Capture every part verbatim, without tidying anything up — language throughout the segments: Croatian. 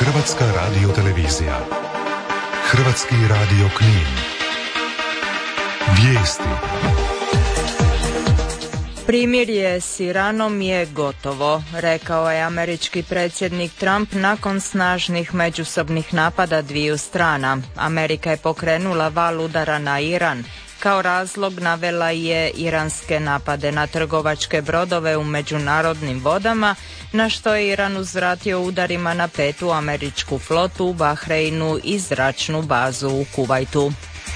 Hrvatska radiotelevizija. Hrvatski radio Knin. Vijesti. Primirje s Iranom je gotovo, rekao je američki predsjednik Trump nakon snažnih međusobnih napada dviju strana. Amerika je pokrenula val udara na Iran. Kao razlog navela je iranske napade na trgovačke brodove u međunarodnim vodama, na što je Iran uzvratio udarima na petu američku flotu u Bahreinu i zračnu bazu u Kuvajtu.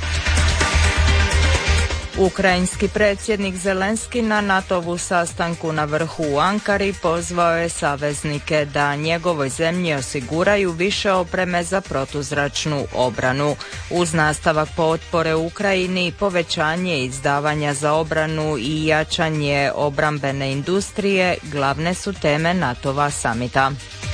Ukrajinski predsjednik Zelenski na NATO-vu sastanku na vrhu u Ankari pozvao je saveznike da njegovoj zemlji osiguraju više opreme za protuzračnu obranu. Uz nastavak potpore Ukrajini, povećanje izdavanja za obranu i jačanje obrambene industrije glavne su teme NATO-va samita.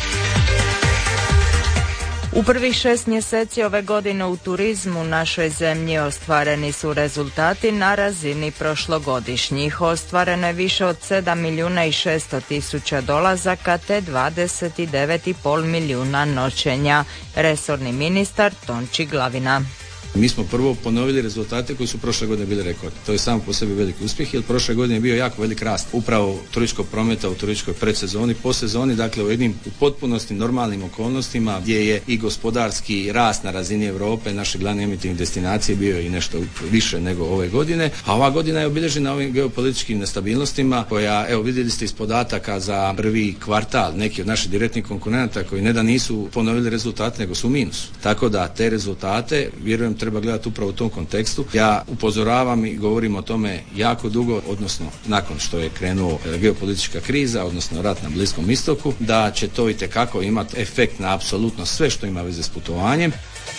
U prvih šest mjeseci ove godine u turizmu našoj zemlji ostvareni su rezultati na razini prošlogodišnjih. Ostvareno je više od sedam milijuna i šesto tisuća dolazaka te dvadeset devet i pol milijuna noćenja. Resorni ministar Tonči Glavina. Mi smo prvo ponovili rezultate koji su prošle godine bili rekordni. To je samo po sebi veliki uspjeh, jer prošle godine je bio jako velik rast upravo turističkog prometa u turističkoj predsezoni, posezoni, dakle u jednim u potpunosti normalnim okolnostima gdje je i gospodarski rast na razini Europe, naše glavne emitivne destinacije bio i nešto više nego ove godine, a ova godina je obilježena ovim geopolitičkim nestabilnostima koja, evo vidjeli ste iz podataka za prvi kvartal, neki od naših direktnih konkurenata koji ne da nisu ponovili rezultate, nego su u minusu. Tako da te rezultate, vjerujem, treba gledati upravo u tom kontekstu. Ja upozoravam i govorim o tome jako dugo, odnosno nakon što je krenuo geopolitička kriza, odnosno rat na Bliskom istoku, da će to itekako imati efekt na apsolutno sve što ima veze s putovanjem.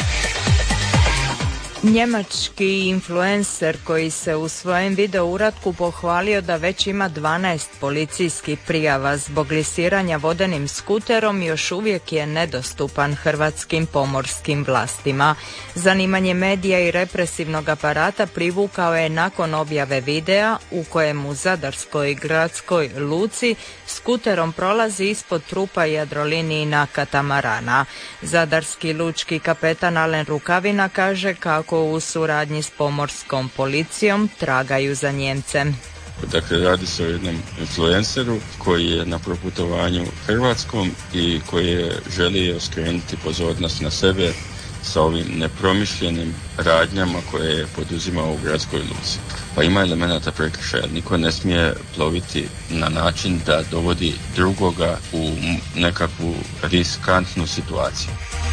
Njemački influencer koji se u svojem video uratku pohvalio da već ima dvanaest policijskih prijava zbog lisiranja vodenim skuterom još uvijek je nedostupan hrvatskim pomorskim vlastima. Zanimanje medija i represivnog aparata privukao je nakon objave videa u kojem u zadarskoj gradskoj luci skuterom prolazi ispod trupa Jadrolinijina katamarana. Zadarski lučki kapetan Alen Rukavina kaže kako u suradnji s pomorskom policijom tragaju za Njemcem. Dakle, radi se o jednom influenceru koji je na proputovanju hrvatskom i koji je želio skrenuti pozornost na sebe sa ovim nepromišljenim radnjama koje je poduzimao u gradskoj luci. Pa ima elemenata prekršaja. Niko ne smije ploviti na način da dovodi drugoga u nekakvu riskantnu situaciju.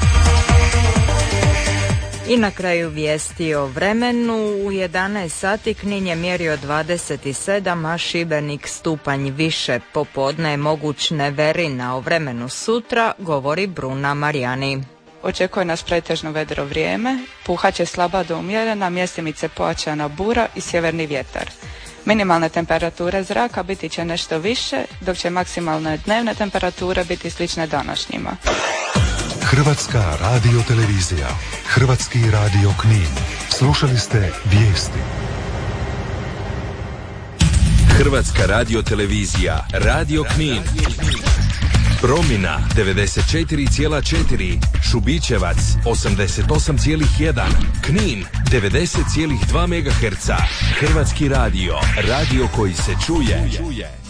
I na kraju vijesti o vremenu. U jedanaest sati Knin je mjerio dvadeset sedam, a Šibenik stupanj više. Popodne je moguć neverina. O vremenu sutra govori Bruna Marjani. Očekuje nas pretežno vedro vrijeme, puhat će slaba do umjerena, mjestimice pojačana bura i sjeverni vjetar. Minimalne temperature zraka biti će nešto više, dok će maksimalne dnevne temperature biti slične današnjima. Hrvatska radiotelevizija. Hrvatski radio Knin. Slušali ste vijesti. Hrvatska radiotelevizija. Radio Knin. Promina devedeset četiri zarez četiri, Šubićevac osamdeset osam zarez jedan, Knin devedeset zarez dva megaherca. Hrvatski radio, radio koji se čuje.